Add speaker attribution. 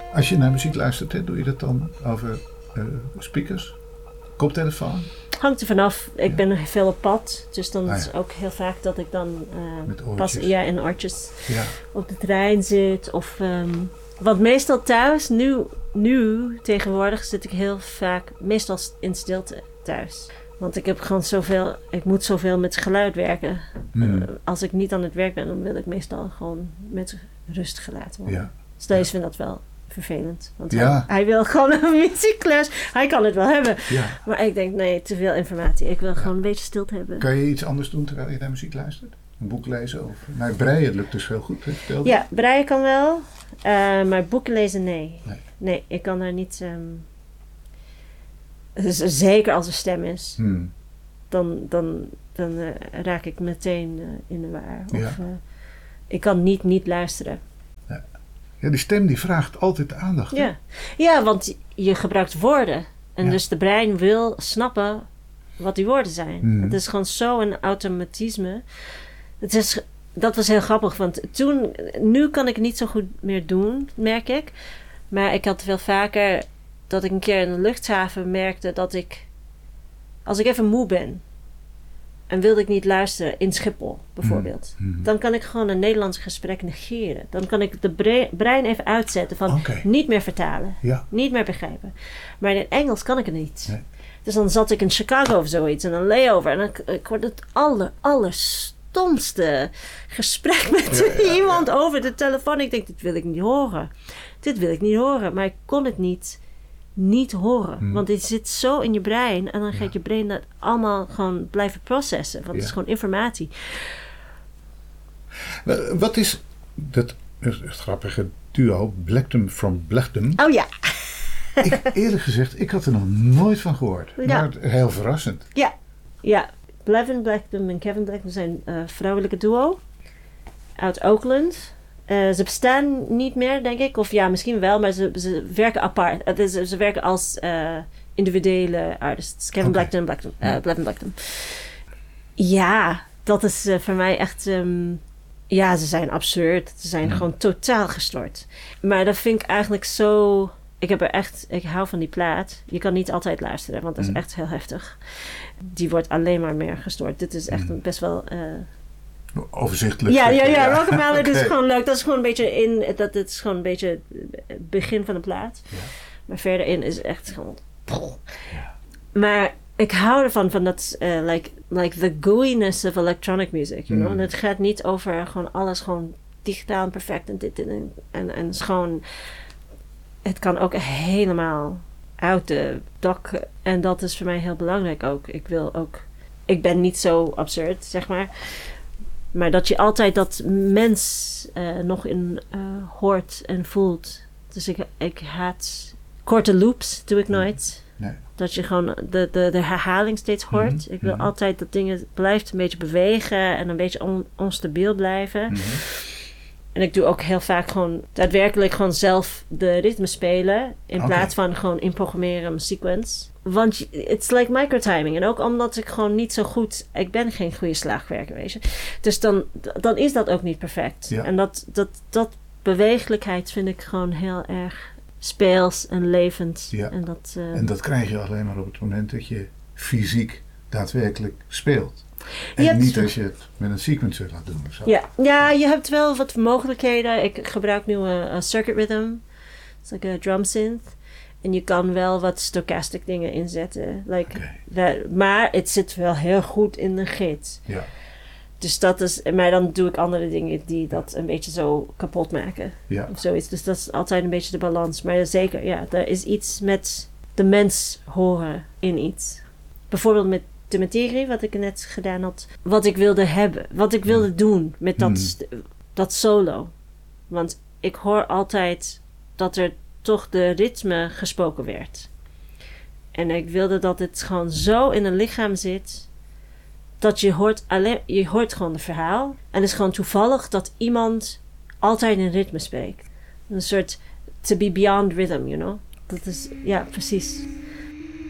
Speaker 1: Als je naar muziek luistert, hè, doe je dat dan over speakers? Koptelefoon?
Speaker 2: Hangt er vanaf. Ik ben veel op pad. Dus dan is het ook heel vaak dat ik dan in oortjes op de trein zit. Of, want meestal thuis, nu tegenwoordig zit ik heel vaak meestal in stilte thuis. Want ik heb gewoon ik moet zoveel met geluid werken. Als ik niet aan het werk ben, dan wil ik meestal gewoon met rust gelaten worden. Ja. Dus deze vindt dat wel vervelend. Want hij wil gewoon een muziekles. Hij kan het wel hebben. Ja. Maar ik denk, nee, te veel informatie. Ik wil gewoon een beetje stilte hebben.
Speaker 1: Kan je iets anders doen terwijl je naar muziek luistert? Een boek lezen? Of... Nou, breien lukt dus heel goed.
Speaker 2: Ja, breien kan wel. Maar boeken lezen, nee. Nee, ik kan daar niet... zeker als er stem is. Dan raak ik meteen in de war. Of ik kan niet luisteren.
Speaker 1: Ja, die stem die vraagt altijd aandacht.
Speaker 2: Ja, want je gebruikt woorden. En dus de brein wil snappen wat die woorden zijn. Het is gewoon zo'n automatisme. Dat was heel grappig. Want nu kan ik het niet zo goed meer doen, merk ik. Maar ik had veel vaker dat ik een keer in de luchthaven merkte dat als ik even moe ben en wilde ik niet luisteren in Schiphol bijvoorbeeld, dan kan ik gewoon een Nederlands gesprek negeren. Dan kan ik de brein even uitzetten van niet meer vertalen, niet meer begrijpen. Maar in Engels kan ik het niet. Nee. Dus dan zat ik in Chicago of zoiets en een layover en ik hoorde het allerstomste gesprek met iemand over de telefoon. Ik denk, dit wil ik niet horen. Dit wil ik niet horen. Maar ik kon het niet horen. Want dit zit zo in je brein. En dan gaat je brein dat allemaal gewoon blijven processen. Want het is gewoon informatie.
Speaker 1: Wat is dat grappige duo Blacktham from Blechtem?
Speaker 2: Oh ja.
Speaker 1: Eerlijk gezegd, ik had er nog nooit van gehoord. Ja. Maar heel verrassend.
Speaker 2: Ja. Blevin Blechtem en Kevin Blechtem zijn vrouwelijke duo. Uit Oakland. Ze bestaan niet meer, denk ik. Of ja, misschien wel, maar ze werken apart. Ze werken als individuele artists. Kevin Blechtem en Blevin Blechtem. Ja, dat is voor mij echt... ze zijn absurd. Ze zijn gewoon totaal gestort. Maar dat vind ik eigenlijk zo... Ik hou van die plaat. Je kan niet altijd luisteren, want dat is echt heel heftig. Die wordt alleen maar meer gestoord. Dit is echt best wel...
Speaker 1: overzichtelijk.
Speaker 2: Ja. Rock Ballad is gewoon leuk. Dat is gewoon een beetje dat is gewoon een beetje het begin van de plaat. Ja. Maar verder in is echt gewoon... Ja. Maar ik hou ervan van dat... like the gooiness of electronic music, you know? En het gaat niet over gewoon alles gewoon digitaal en perfect en dit en schoon... Het kan ook helemaal uit de dak. En dat is voor mij heel belangrijk ook. Ik ben niet zo absurd, zeg maar. Maar dat je altijd dat mens nog in hoort en voelt. Dus ik haat korte loops, doe ik nooit. Nee. Dat je gewoon de herhaling steeds hoort. Ik wil altijd dat dingen blijft een beetje bewegen en een beetje onstabiel blijven. En ik doe ook heel vaak gewoon daadwerkelijk gewoon zelf de ritme spelen. In plaats van gewoon inprogrammeren een sequence. Want it's like microtiming. En ook omdat ik gewoon niet zo goed... Ik ben geen goede slagwerker, weet je. Dus dan is dat ook niet perfect. Ja. En dat bewegelijkheid vind ik gewoon heel erg speels en levend. Ja.
Speaker 1: En dat krijg je alleen maar op het moment dat je fysiek daadwerkelijk speelt. En niet als je het met een sequencer laat doen of zo.
Speaker 2: Ja, je hebt wel wat mogelijkheden. Ik gebruik nu een circuit rhythm. Het is like een drum synth. En je kan wel wat stochastic dingen inzetten. Maar het zit wel heel goed in de gids. Ja. Dus dat is... Maar dan doe ik andere dingen die dat een beetje zo kapot maken. Ja. Of zoiets. Dus dat is altijd een beetje de balans. Maar zeker, er is iets met de mens horen in iets. Bijvoorbeeld met de materie, wat ik net gedaan had. Wat ik wilde hebben. Wat ik wilde doen met dat solo. Want ik hoor altijd dat er toch de ritme gesproken werd. En ik wilde dat het gewoon zo in een lichaam zit... dat je hoort gewoon het verhaal. En het is gewoon toevallig dat iemand altijd in ritme spreekt. Een soort to be beyond rhythm, you know. Dat is, ja, precies.